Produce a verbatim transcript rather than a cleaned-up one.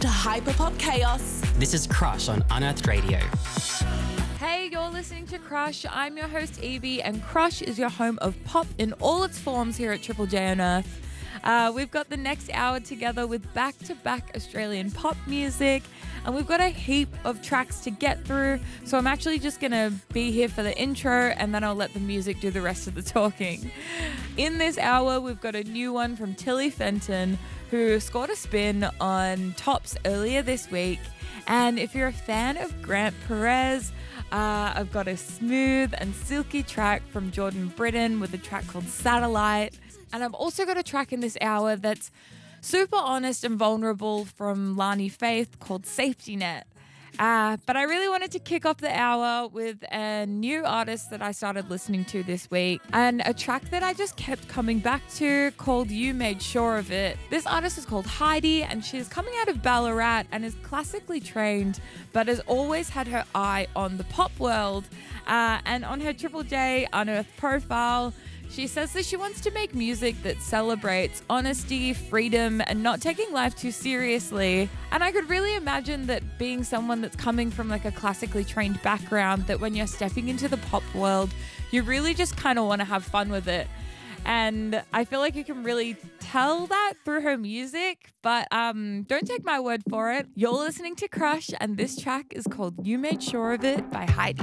to hyperpop chaos. This is Crush on Unearthed Radio. Hey, you're listening to Crush. I'm your host, Evie, and Crush is your home of pop in all its forms here at Triple J Unearthed. Uh, we've got the next hour together with back-to-back Australian pop music, and we've got a heap of tracks to get through, so I'm actually just going to be here for the intro, and then I'll let the music do the rest of the talking. In this hour, we've got a new one from Tilly Fenton, who scored a spin on Tops earlier this week, and if you're a fan of Grant Perez, uh, I've got a smooth and silky track from Jordan Britton with a track called Satellite. And I've also got a track in this hour that's super honest and vulnerable from Lani Faith called Safety Net. Uh, but I really wanted to kick off the hour with a new artist that I started listening to this week and a track that I just kept coming back to called You Made Sure of It. This artist is called Heidi, and she's coming out of Ballarat and is classically trained but has always had her eye on the pop world. Uh, and on her Triple J Unearthed profile, she says that she wants to make music that celebrates honesty, freedom, and not taking life too seriously. And I could really imagine that being someone that's coming from like a classically trained background, that when you're stepping into the pop world, you really just kind of want to have fun with it. And I feel like you can really tell that through her music, but um, don't take my word for it. You're listening to Crush, and this track is called You Made Sure of It by Heidi.